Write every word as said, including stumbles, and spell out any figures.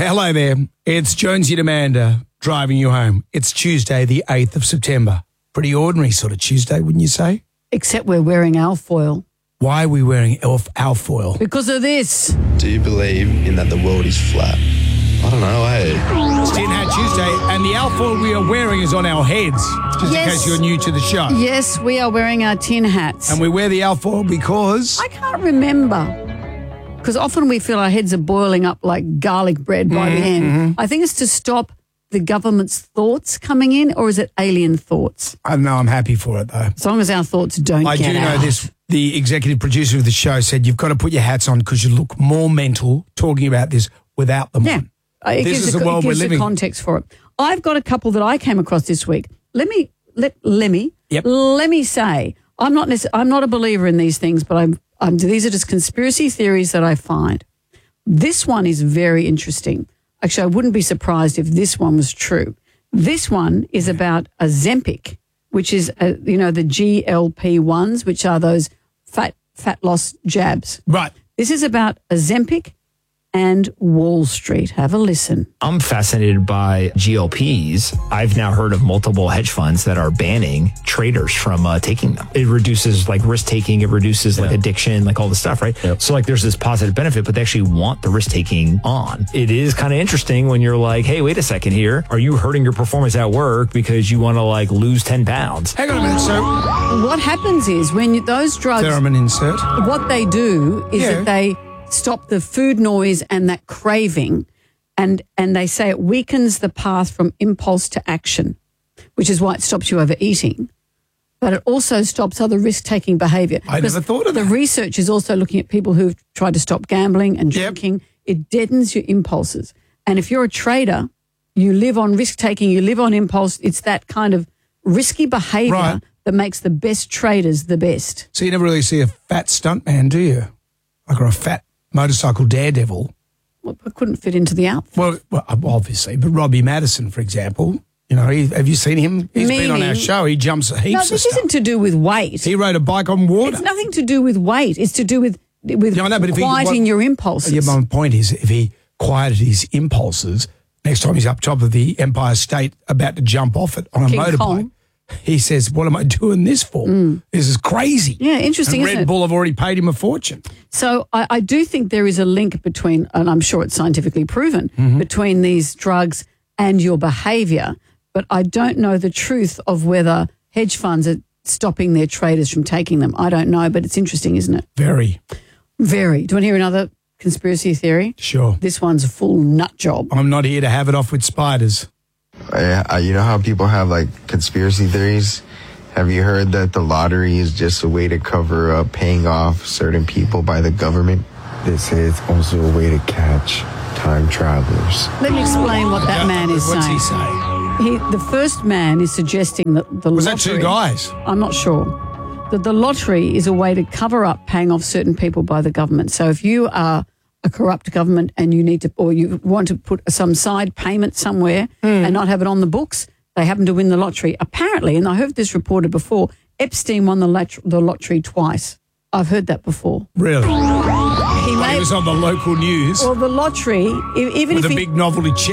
Hello there. It's Jonesy and Amanda driving you home. It's Tuesday, the eighth of September. Pretty ordinary sort of Tuesday, wouldn't you say? Except we're wearing alfoil. Why are we wearing elf alfoil? Because of this. Do you believe in that the world is flat? I don't know, hey. It's Tin Hat Tuesday, and the alfoil we are wearing is on our heads, just Yes. in case you're new to the show. Yes, we are wearing our tin hats. And we wear the alfoil because... I can't remember. Because often we feel our heads are boiling up like garlic bread by Mm-hmm, the end. I think it's to stop the government's thoughts coming in, or is it alien thoughts? I don't know, I'm happy for it, though. As long as our thoughts don't I get do know out. this. The executive producer of the show said you've got to put your hats on because you look more mental talking about this without them Yeah. on. Uh, It This gives is a, the world it we're gives living a in. context for it. I've got a couple that I came across this week. Let me let let me Yep. let me say I'm not necess- I'm not a believer in these things, but I'm, I'm these are just conspiracy theories that I find. This one is very interesting. Actually, I wouldn't be surprised if this one was true. This one is about Ozempic, which is uh you know the G L P ones, which are those fat fat loss jabs. Right. This is about Ozempic and Wall Street. Have a listen. I'm fascinated by G L Ps. I've now heard of multiple hedge funds that are banning traders from uh, taking them. It reduces like risk taking. It reduces like addiction, like all the stuff, right? Yep. So like there's this positive benefit, but they actually want the risk taking on. It is kind of interesting when you're like, hey, wait a second here. Are you hurting your performance at work because you want to like lose ten pounds? Hang on a minute. So, What happens is when you, those drugs, theremin insert. what they do is Yeah. that they stop the food noise and that craving, and and they say it weakens the path from impulse to action, which is why it stops you overeating. But it also stops other risk-taking behaviour. I never Because thought of the that. research is also looking at people who've tried to stop gambling and Yep. drinking. It deadens your impulses. And if you're a trader, you live on risk-taking, you live on impulse. It's that kind of risky behaviour Right. that makes the best traders the best. So you never really see a fat stuntman, do you? Like or a fat motorcycle daredevil. Well, it couldn't fit into the outfit. Well, well, obviously, but Robbie Madison, for example, you know, he, have you seen him? He's been on our Meaning- show. He jumps heaps No, of this stuff. isn't to do with weight. He rode a bike on water. It's nothing to do with weight. It's to do with with Yeah, I know, but if he- quieting what- your impulses. Yeah, my point is, if he quieted his impulses, next time he's up top of the Empire State about to jump off it on a King motorbike, Kong. he says, what am I doing this for? This is crazy. Yeah, interesting, And isn't Red it? Bull have already paid him a fortune. So I, I do think there is a link between, and I'm sure it's scientifically proven, Mm-hmm. between these drugs and your behaviour. But I don't know the truth of whether hedge funds are stopping their traders from taking them. I don't know, but it's interesting, isn't it? Very. Very. Do you want to hear another conspiracy theory? Sure. This one's a full nut job. I'm not here to have it off with spiders. Uh, you know how people have like conspiracy theories? Have you heard that the lottery is just a way to cover up paying off certain people by the government? They say it's also a way to catch time travelers. Let me explain what that man is What's saying. he saying? He, the first man is suggesting that the Was lottery... that two guys? I'm not sure. That the lottery is a way to cover up paying off certain people by the government. So if you are a corrupt government and you need to, or you want to put some side payment somewhere and not have it on the books, they happen to win the lottery. Apparently, and I heard this reported before, Epstein won the, lot- the lottery twice. I've heard that before. Really? He He may, was on the local news well, the lottery, e- even with if a he, big novelty check.